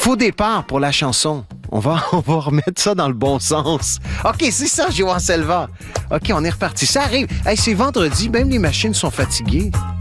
Faux départ pour la chanson. On va remettre ça dans le bon sens. OK, c'est ça, Johan Selva. OK, on est reparti. Ça arrive. Hey, c'est vendredi, même les machines sont fatiguées.